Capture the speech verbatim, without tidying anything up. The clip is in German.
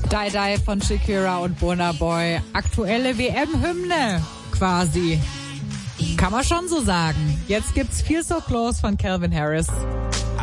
Die Die von Shakira und Burna Boy. Aktuelle W M-Hymne quasi. Kann man schon so sagen. Jetzt gibt's Feel So Close von Calvin Harris.